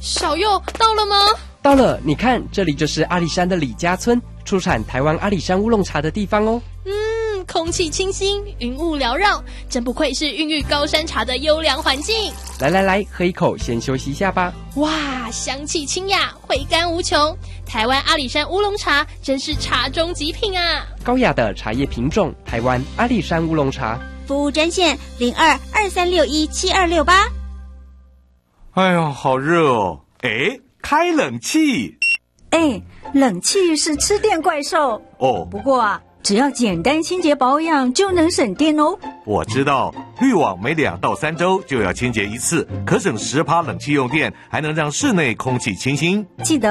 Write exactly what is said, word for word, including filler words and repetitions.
小佑到了吗？ 到了，你看，这里就是阿里山的李家村，出产台湾阿里山乌龙茶的地方哦。 嗯，空气清新，云雾缭绕，真不愧是孕育高山茶的优良环境。 来来来，喝一口，先休息一下吧。 哇，香气清雅，回甘无穷。台湾阿里山乌龙茶真是茶中极品啊！ 高雅的茶叶品种，台湾阿里山乌龙茶。 服务专线零二二三六一七二六八。 哎呦，好热哦！哎，开冷气。 哎，冷气是吃电怪兽哦。 不过啊，只要简单清洁保养就能省电哦。 我知道，滤网每两到三周就要清洁一次，可省十趴冷气用电，还能让室内空气清新。 记得